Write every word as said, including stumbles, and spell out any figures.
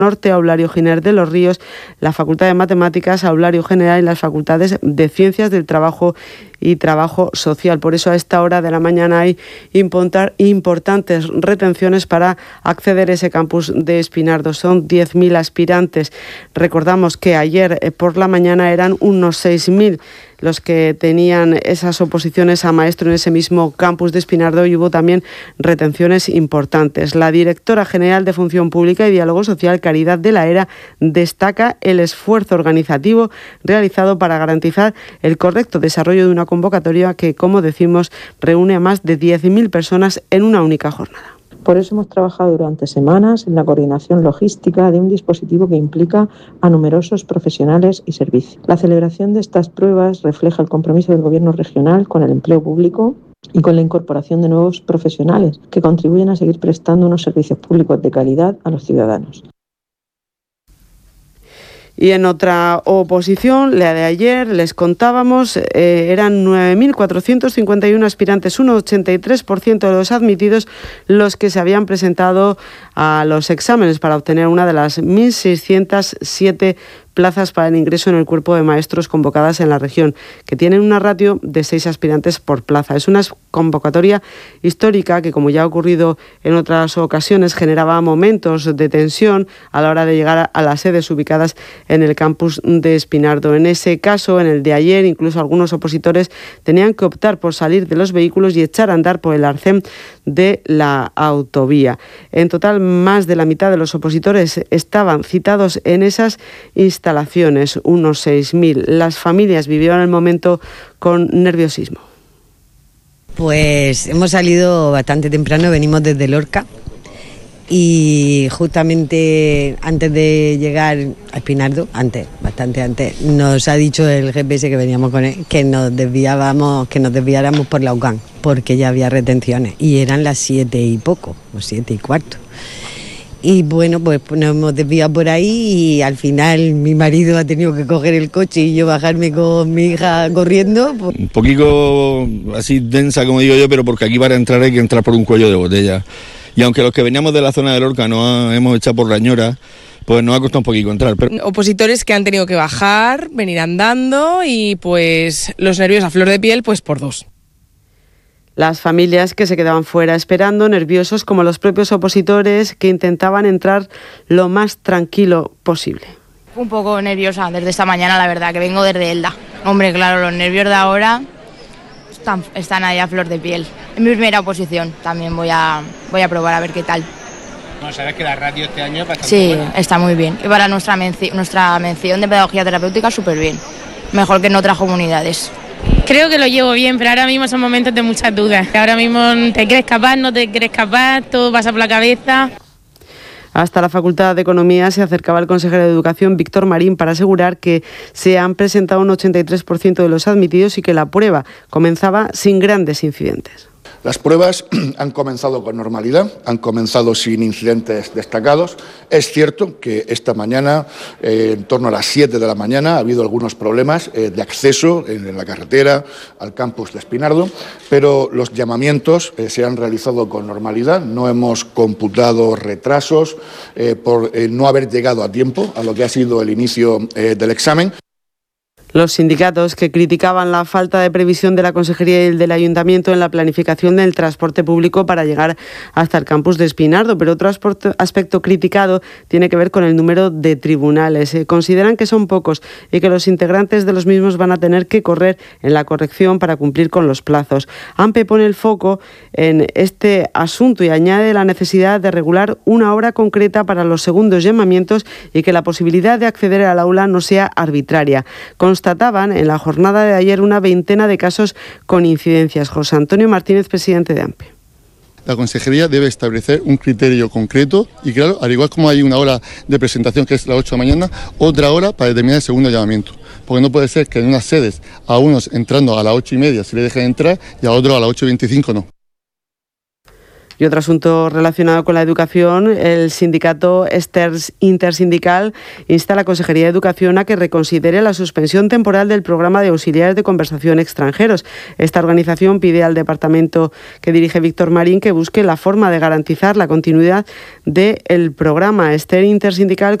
Norte, Aulario Giner de los Ríos, la Facultad de Matemáticas, Aulario General y las Facultades de Ciencias del Trabajo y Trabajo Social. Por eso a esta hora de la mañana hay importantes retenciones para acceder a ese campus de Espinardo. Son diez mil aspirantes. Recordamos que ayer por la mañana eran unos seis mil los que tenían esas oposiciones a maestro en ese mismo campus de Espinardo, y hubo también retenciones importantes. La directora general de Función Pública y Diálogo Social, Caridad de la Era, destaca el esfuerzo organizativo realizado para garantizar el correcto desarrollo de una convocatoria que, como decimos, reúne a más de diez mil personas en una única jornada. Por eso hemos trabajado durante semanas en la coordinación logística de un dispositivo que implica a numerosos profesionales y servicios. La celebración de estas pruebas refleja el compromiso del Gobierno regional con el empleo público y con la incorporación de nuevos profesionales que contribuyen a seguir prestando unos servicios públicos de calidad a los ciudadanos. Y en otra oposición, la de ayer, les contábamos, eh, eran nueve mil cuatrocientos cincuenta y uno aspirantes, un ochenta y tres por ciento de los admitidos, los que se habían presentado a los exámenes para obtener una de las mil seiscientas siete plazas para el ingreso en el cuerpo de maestros convocadas en la región, que tienen una ratio de seis aspirantes por plaza. Es una convocatoria histórica que, como ya ha ocurrido en otras ocasiones, generaba momentos de tensión a la hora de llegar a las sedes ubicadas en el campus de Espinardo. En ese caso, en el de ayer, incluso algunos opositores tenían que optar por salir de los vehículos y echar a andar por el arcén de la autovía. En total, más de la mitad de los opositores estaban citados en esas instalaciones, unos seis mil. Las familias vivieron el momento con nerviosismo. Pues hemos salido bastante temprano, venimos desde Lorca y justamente antes de llegar a Espinardo, antes, bastante antes, nos ha dicho el G P S que veníamos con él que nos desviábamos, que nos desviáramos por la U C A M, porque ya había retenciones y eran las siete y poco, o siete y cuarto. Y bueno, pues nos hemos desviado por ahí y al final mi marido ha tenido que coger el coche y yo bajarme con mi hija corriendo. Un poquito así densa, como digo yo, pero porque aquí para entrar hay que entrar por un cuello de botella. Y aunque los que veníamos de la zona de Lorca nos hemos echado por la ñora, pues nos ha costado un poquito entrar. Pero... Opositores que han tenido que bajar, venir andando y pues los nervios a flor de piel, pues por dos. Las familias que se quedaban fuera esperando, nerviosos como los propios opositores que intentaban entrar lo más tranquilo posible. Un poco nerviosa desde esta mañana, la verdad, que vengo desde Elda. Hombre, claro, los nervios de ahora están, están ahí a flor de piel. En mi primera oposición también voy a, voy a probar a ver qué tal. No, sabes que la radio este año es bastante Sí, buena. Está muy bien. Y para nuestra, menci- nuestra mención de pedagogía terapéutica, súper bien. Mejor que en otras comunidades. Creo que lo llevo bien, pero ahora mismo son momentos de muchas dudas. Ahora mismo te crees capaz, no te crees capaz, todo pasa por la cabeza. Hasta la Facultad de Economía se acercaba el consejero de Educación, Víctor Marín, para asegurar que se han presentado un ochenta y tres por ciento de los admitidos y que la prueba comenzaba sin grandes incidentes. Las pruebas han comenzado con normalidad, han comenzado sin incidentes destacados. Es cierto que esta mañana, eh, en torno a las siete de la mañana, ha habido algunos problemas eh, de acceso en, en la carretera al campus de Espinardo, pero los llamamientos eh, se han realizado con normalidad. No hemos computado retrasos eh, por eh, no haber llegado a tiempo a lo que ha sido el inicio eh, del examen. Los sindicatos que criticaban la falta de previsión de la Consejería y el del Ayuntamiento en la planificación del transporte público para llegar hasta el campus de Espinardo, pero otro aspecto criticado tiene que ver con el número de tribunales. Eh, consideran que son pocos y que los integrantes de los mismos van a tener que correr en la corrección para cumplir con los plazos. AMPE pone el foco en este asunto y añade la necesidad de regular una hora concreta para los segundos llamamientos y que la posibilidad de acceder al aula no sea arbitraria. Constataban en la jornada de ayer una veintena de casos con incidencias. José Antonio Martínez, presidente de AMPE. La Consejería debe establecer un criterio concreto y, claro, al igual como hay una hora de presentación que es las ocho de la mañana, otra hora para determinar el segundo llamamiento. Porque no puede ser que en unas sedes a unos entrando a las ocho y media se le dejen entrar y a otros a las ocho y veinticinco no. Y otro asunto relacionado con la educación, el sindicato Esters Intersindical insta a la Consejería de Educación a que reconsidere la suspensión temporal del programa de auxiliares de conversación extranjeros. Esta organización pide al departamento que dirige Víctor Marín que busque la forma de garantizar la continuidad del programa. Ester Intersindical